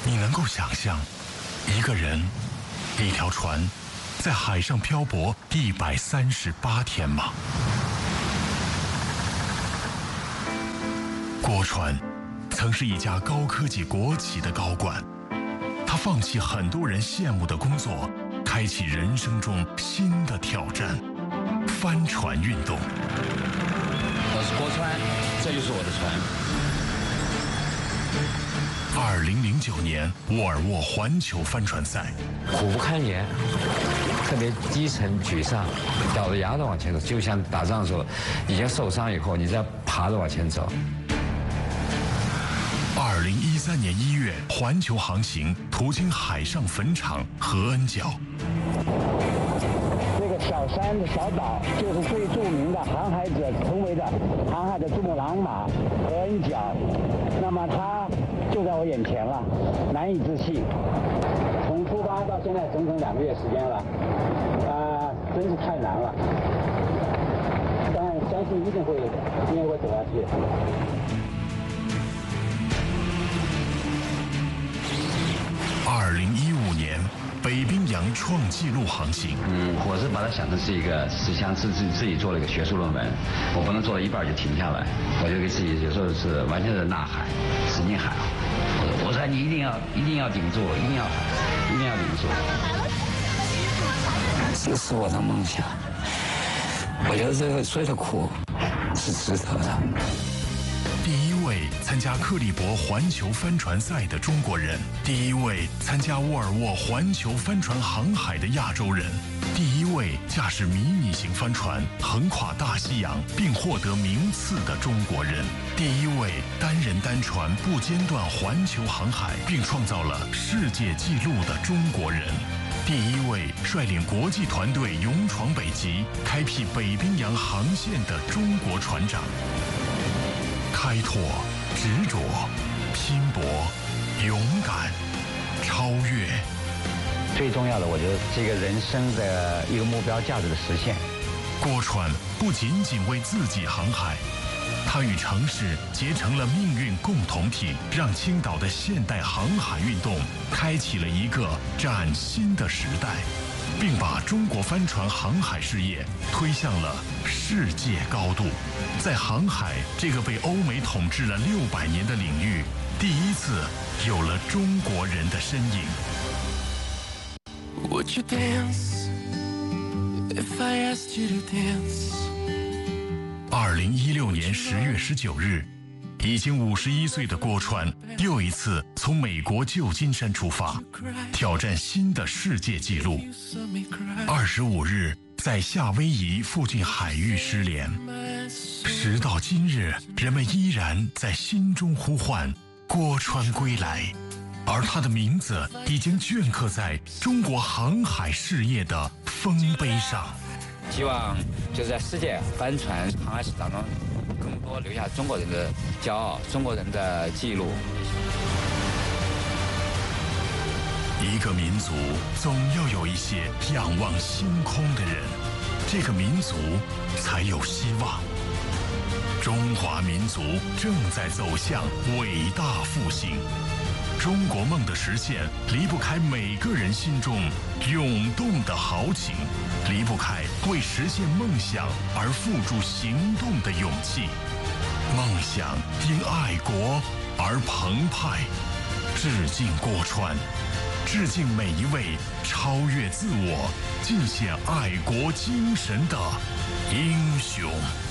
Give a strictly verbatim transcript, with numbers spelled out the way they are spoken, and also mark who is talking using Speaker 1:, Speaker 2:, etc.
Speaker 1: 你能够想象，一个人，一条船，在海上漂泊一百三十八天吗？郭川曾是一家高科技国企的高管，他放弃很多人羡慕的工作，开启人生中新的挑战——帆船运动。
Speaker 2: 我是郭川，这就是我的船。
Speaker 1: 二零零九年沃尔沃环球帆船赛，
Speaker 2: 苦不堪言，特别低沉沮丧，咬着牙的往前走，就像打仗的时候，已经受伤以后，你再爬着往前走。
Speaker 1: 二零一三年一月，环球航行途经海上坟场和恩角。
Speaker 3: 这个小山的小岛就是最著名的航海者成为的航海的珠穆朗玛和恩角，那么它就在我眼前了，难以置信。从出发到现在整整两个月时间了，啊、呃，真是太难了。但相信一定会，一定会走下去。
Speaker 1: 二零一五年，北冰洋创纪录航行。
Speaker 2: 嗯，我是把它想成是一个，是像自自自己做了一个学术论文，我不能做到一半就停下来，我就给自己有时候是完全是呐喊，使劲喊，我说你一定要一定要顶住，一定要一定要顶住。
Speaker 4: 这是我的梦想，我觉得这个所有的苦是值得的。
Speaker 1: 第一位参加克利伯环球帆船赛的中国人，第一位参加沃尔沃环球帆船航海的亚洲人，第一位驾驶迷你型帆船横跨大西洋并获得名次的中国人，第一位单人单船不间断环球航海并创造了世界纪录的中国人，第一位率领国际团队勇闯北极开辟北冰洋航线的中国船长。开拓、执着、拼搏、勇敢、超越。
Speaker 2: 最重要的，我觉得这个人生的一个目标价值的实现。
Speaker 1: 郭川不仅仅为自己航海，他与城市结成了命运共同体，让青岛的现代航海运动开启了一个崭新的时代，并把中国帆船航海事业推向了世界高度。在航海这个被欧美统治了六百年的领域，第一次有了中国人的身影。
Speaker 5: Would you dance if I asked you to dance?
Speaker 1: 二零一六年十月十九日，已经五十一岁的郭川又一次从美国旧金山出发，挑战新的世界纪录。二十五日，在夏威夷附近海域失联。时到今日，人们依然在心中呼唤郭川归来，而他的名字已经镌刻在中国航海事业的丰碑上。
Speaker 2: 希望就是在世界帆船航海史当中，更多留下中国人的骄傲，中国人的记录。
Speaker 1: 一个民族总要有一些仰望星空的人，这个民族才有希望。中华民族正在走向伟大复兴，中国梦的实现离不开每个人心中涌动的豪情，离不开为实现梦想而付诸行动的勇气。梦想因爱国而澎湃。致敬郭川，致敬每一位超越自我、尽显爱国精神的英雄。